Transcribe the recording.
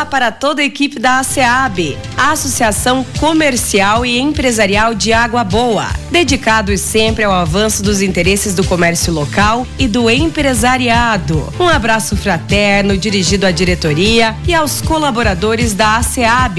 para toda a equipe da ASEAB, Associação Comercial e Empresarial de Água Boa, dedicados sempre ao avanço dos interesses do comércio local e do empresariado. Um abraço fraterno dirigido à diretoria e aos colaboradores da ASEAB.